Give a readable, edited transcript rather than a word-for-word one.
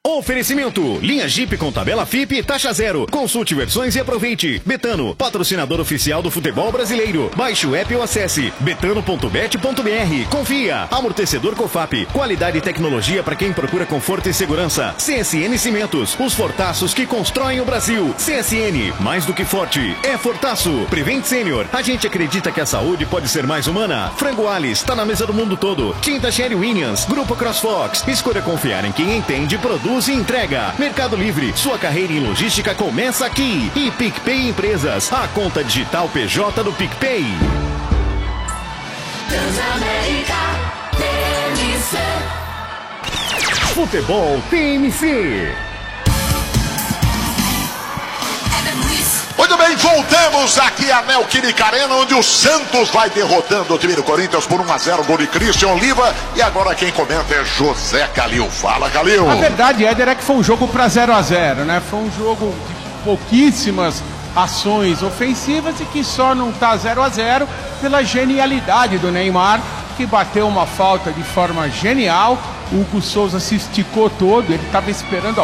Oferecimento, linha Jeep com tabela FIP, taxa zero. Consulte versões e aproveite. Betano, patrocinador oficial do futebol brasileiro. Baixe o app ou acesse betano.bet.br. Confia, amortecedor Cofap, qualidade e tecnologia para quem procura conforto e segurança. CSN Cimentos, os fortaços que constroem o Brasil. CSN, mais do que forte, é fortaço. Prevent Senior, a gente acredita que a saúde pode ser mais humana. Frango Alice, tá na mesa do mundo todo. Tinta Sherry Williams, Grupo CrossFox. Escolha confiar em quem entende, produz e entrega. Mercado Livre, sua carreira em logística começa aqui. E PicPay Empresas, a conta digital PJ do PicPay. Transamérica TMC. Futebol TMC. Muito bem, voltamos aqui a Neoquímica Arena, onde o Santos vai derrotando o time do Corinthians por 1-0, gol de Christian Oliva. E agora quem comenta é José Calil. Fala, Calil. A verdade, Éder, é que foi um jogo para 0-0, né? Foi um jogo de pouquíssimas ações ofensivas e que só não tá 0-0 pela genialidade do Neymar, que bateu uma falta de forma genial. O Hugo Souza se esticou todo, ele estava esperando a